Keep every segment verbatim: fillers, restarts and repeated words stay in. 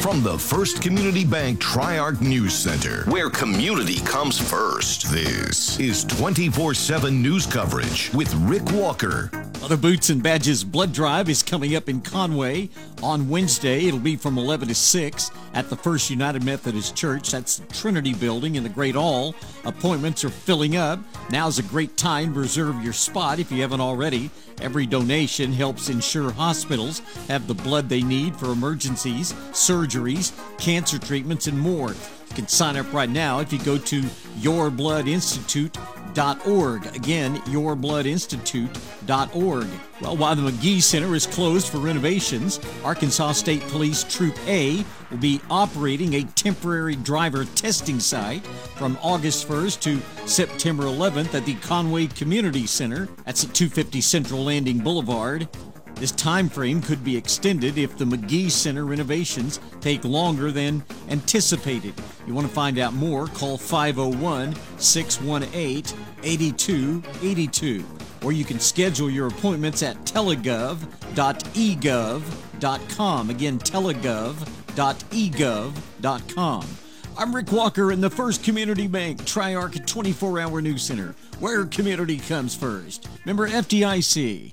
From the First Community Bank Tri-Arc News Center, where community comes first, this is twenty-four seven news coverage with Rick Walker. The Boots and Badges Blood Drive is coming up in Conway on Wednesday. It'll be from eleven to six at the First United Methodist Church. That's the Trinity Building in the Great Hall. Appointments are filling up. Now's a great time to reserve your spot if you haven't already. Every donation helps ensure hospitals have the blood they need for emergencies, surgeries, cancer treatments, and more. You can sign up right now if you go to your blood institute dot org. Again, your blood institute dot org. Well, while the McGee Center is closed for renovations, Arkansas State Police Troop A will be operating a temporary driver testing site from August first to September eleventh at the Conway Community Center. That's at two fifty Central Landing Boulevard. This time frame could be extended if the McGee Center renovations take longer than anticipated. You want to find out more, call five oh one, six one eight, eight two eight two. Or you can schedule your appointments at telegov dot e gov dot com. Again, telegov dot e gov dot com. I'm Rick Walker in the First Community Bank Tri-Arc twenty-four hour News Center, where community comes first. Member F D I C.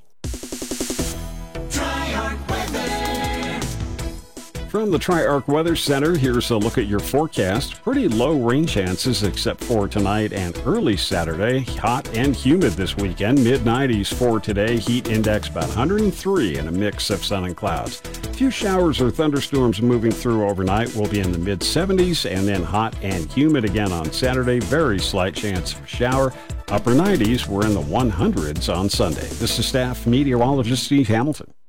From the Tri-Arc Weather Center, here's a look at your forecast. Pretty low rain chances except for tonight and early Saturday. Hot and humid this weekend. mid nineties for today. Heat index about one hundred three and a mix of sun and clouds. A few showers or thunderstorms moving through overnight. Will be in the mid seventies and then hot and humid again on Saturday. Very slight chance of a shower. Upper nineties. We're in the one hundreds on Sunday. This is staff meteorologist Steve Hamilton.